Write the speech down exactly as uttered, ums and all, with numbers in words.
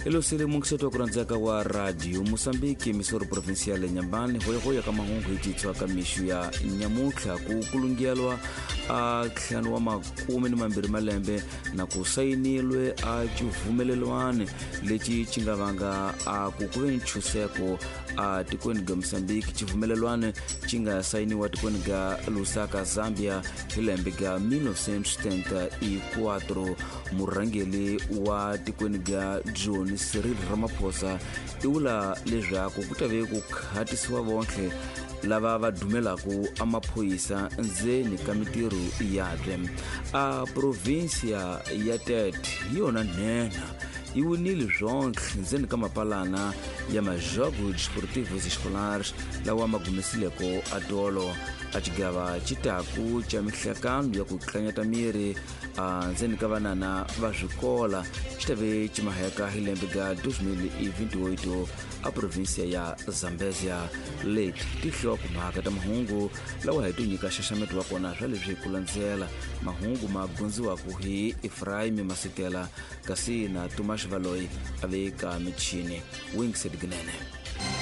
ilo sile mungseto kuranzaka wa radio Mosambiki emisoro provincial Nyambani hoya hoya kama hongo hititwa kamishu ya nyamuka kukulungialwa a klanu wa makumi ni mambiri malembe na kusainilwe a juvumelelwane lechi chingavanga a kukuvenchuseko a tikwenga Mosambiki chivumelelwane chinga saini wa tikwenga Lusaka Zambia hilembega mille neuf cent soixante-quatorze murangeli wa tikwenga John Cyril Ramaphosa iula lejako kutave kukhatisiwa bonke lava vadumelaku amaphoyisa nzeni kamitiru yadwe a provincia ya Tete yona nena iwinile zonke nzeni kamapalana ya majogos desportivos escolares lawa magumesileko atolo achigava chitaku cha mihlakano ya kuklanyata miri nzeni kavanana vazvikola chitave chimahayaka hilembega dois mil e vinte e oito a província ya Zambésia leti tihliwa kumhaka ta mahungu lawa haitunyika xaxameto wa kona swa leswi kulandzela mahungu magondziwa ku hi Efraim Masekela kasi na Tomas Valoyi ave ka michini Wingset Gnene.